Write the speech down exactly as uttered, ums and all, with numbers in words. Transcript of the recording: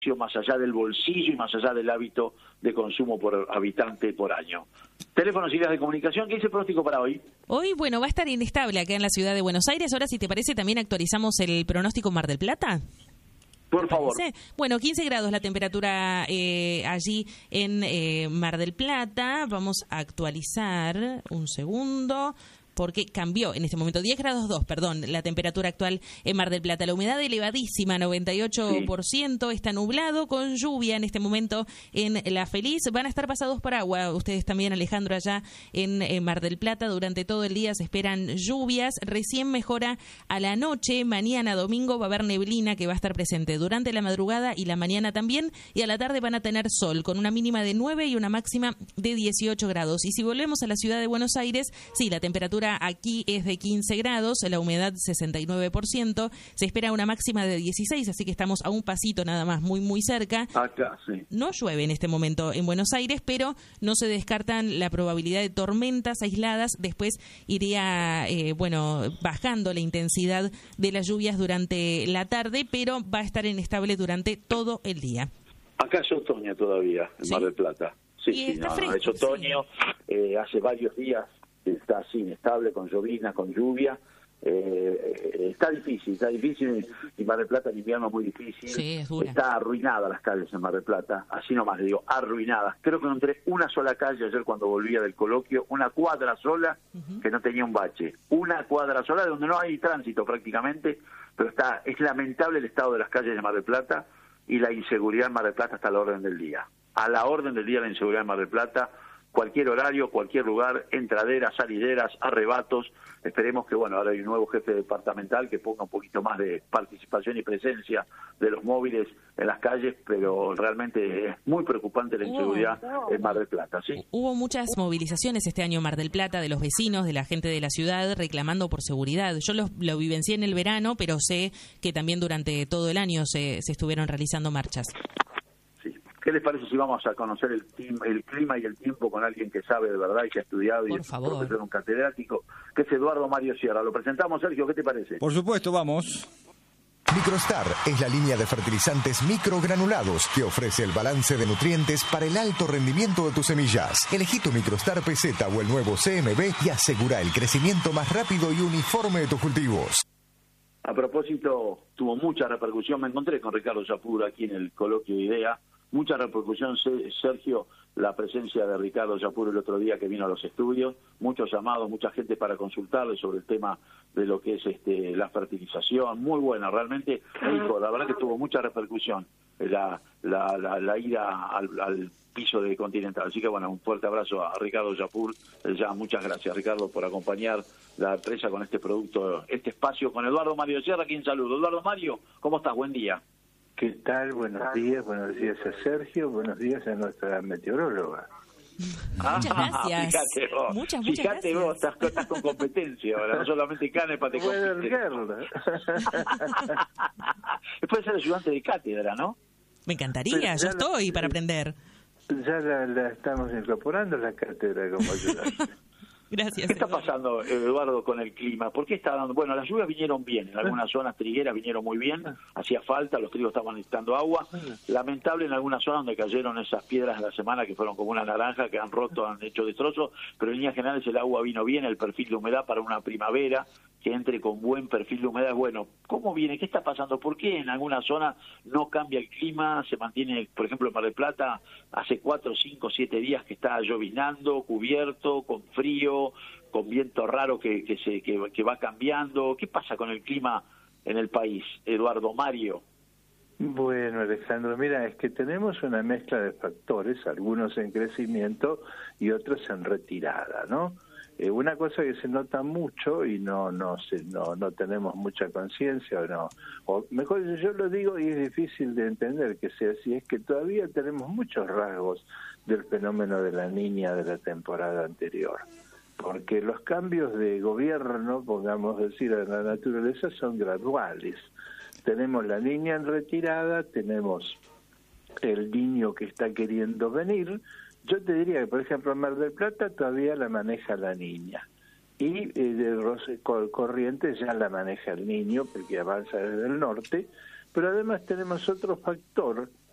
precio, más allá del bolsillo y más allá del hábito de consumo por habitante por año. Teléfonos y vías de comunicación. ¿Qué dice el pronóstico para hoy? Hoy, bueno, va a estar inestable acá en la ciudad de Buenos Aires. Ahora, si te parece, también actualizamos el pronóstico en Mar del Plata. Por favor. Bueno, quince grados la temperatura eh, allí en eh, Mar del Plata. Vamos a actualizar un segundo, porque cambió en este momento, diez grados dos, perdón, la temperatura actual en Mar del Plata. La humedad elevadísima, noventa y ocho por ciento, sí. Está nublado con lluvia en este momento en La Feliz. Van a estar pasados por agua, ustedes también, Alejandro, allá en, en Mar del Plata. Durante todo el día se esperan lluvias, recién mejora a la noche. Mañana domingo va a haber neblina que va a estar presente durante la madrugada y la mañana también, y a la tarde van a tener sol, con una mínima de nueve y una máxima de dieciocho grados. Y si volvemos a la ciudad de Buenos Aires, sí, la temperatura aquí es de quince grados, la humedad sesenta y nueve por ciento, se espera una máxima de dieciséis, así que estamos a un pasito nada más, muy muy cerca. Acá, sí. No llueve en este momento en Buenos Aires, pero no se descartan la probabilidad de tormentas aisladas. Después iría, eh, bueno, bajando la intensidad de las lluvias durante la tarde, pero va a estar inestable durante todo el día. Acá es otoño todavía, en ¿sí? Mar del Plata. Sí, sí, está no, fresco, no, es otoño, sí. eh, hace varios días está así inestable, con llovizna, con lluvia. Eh, está difícil, está difícil, y Mar del Plata en invierno es muy difícil. Sí, es dura. Está arruinada las calles en Mar del Plata, así nomás le digo, arruinadas. Creo que no entré una sola calle ayer cuando volvía del coloquio, una cuadra sola uh-huh. que no tenía un bache, una cuadra sola de donde no hay tránsito prácticamente, pero está es lamentable el estado de las calles de Mar del Plata, y la inseguridad en Mar del Plata está a la orden del día. A la orden del día la inseguridad en Mar del Plata. Cualquier horario, cualquier lugar, entraderas, salideras, arrebatos. Esperemos que, bueno, ahora hay un nuevo jefe departamental que ponga un poquito más de participación y presencia de los móviles en las calles, pero realmente es muy preocupante la inseguridad oh, no. en Mar del Plata, ¿sí? Hubo muchas movilizaciones este año en Mar del Plata de los vecinos, de la gente de la ciudad, reclamando por seguridad. Yo lo, lo vivencié en el verano, pero sé que también durante todo el año se, se estuvieron realizando marchas. ¿Qué les parece si vamos a conocer el, team, el clima y el tiempo con alguien que sabe de verdad y que ha estudiado Por y es favor. profesor, un catedrático, que es Eduardo Mario Sierra? Lo presentamos, Sergio, ¿qué te parece? Por supuesto, vamos. Microstar es la línea de fertilizantes microgranulados que ofrece el balance de nutrientes para el alto rendimiento de tus semillas. Elegí tu Microstar P Z o el nuevo C M B y asegura el crecimiento más rápido y uniforme de tus cultivos. A propósito, tuvo mucha repercusión, me encontré con Ricardo Yapur aquí en el coloquio de IDEA. Mucha repercusión, Sergio, la presencia de Ricardo Yapur el otro día que vino a los estudios, muchos llamados, mucha gente para consultarle sobre el tema de lo que es este la fertilización, muy buena, realmente, dijo, la verdad que tuvo mucha repercusión la la, la, la ida al, al piso de Continental. Así que bueno, un fuerte abrazo a Ricardo Yapur, ya muchas gracias Ricardo por acompañar la empresa con este producto, este espacio con Eduardo Mario Sierra, quien saludo. Eduardo Mario, ¿cómo estás? Buen día. ¿Qué tal? Buenos días, buenos días a Sergio, buenos días a nuestra meteoróloga. Muchas gracias. Fíjate vos, muchas, muchas fíjate gracias. vos, estás, estás con competencia ahora, no solamente Canepa te compite. Puede ser ayudante de cátedra, ¿no? Me encantaría, yo estoy la, para aprender. Ya la, la estamos incorporando la cátedra como ayudante. Gracias. ¿Qué está pasando, Eduardo, con el clima? ¿Por qué está dando? Bueno, las lluvias vinieron bien, en algunas zonas trigueras vinieron muy bien, hacía falta, los trigos estaban necesitando agua. Lamentable en algunas zonas donde cayeron esas piedras de la semana que fueron como una naranja, que han roto, han hecho destrozos, pero en líneas generales el agua vino bien, el perfil de humedad para una primavera, que entre con buen perfil de humedad. Bueno, ¿cómo viene? ¿Qué está pasando? ¿Por qué en alguna zona no cambia el clima? Se mantiene, por ejemplo, en Mar del Plata, hace cuatro, cinco, siete días que está lloviznando, cubierto, con frío, con viento raro que, que, se, que, que va cambiando. ¿Qué pasa con el clima en el país, Eduardo Mario? Bueno, Alejandro, mira, es que tenemos una mezcla de factores, algunos en crecimiento y otros en retirada, ¿no? Eh, una cosa que se nota mucho y no no se, no no tenemos mucha conciencia o no, o mejor yo lo digo y es difícil de entender que sea así, es que todavía tenemos muchos rasgos del fenómeno de la Niña de la temporada anterior, porque los cambios de gobierno, pongamos decir, en la naturaleza son graduales. Tenemos la Niña en retirada, tenemos el Niño que está queriendo venir. Yo te diría que, por ejemplo, en Mar del Plata todavía la maneja la Niña. Y eh, de Corrientes ya la maneja el Niño, porque avanza desde el norte. Pero además tenemos otro factor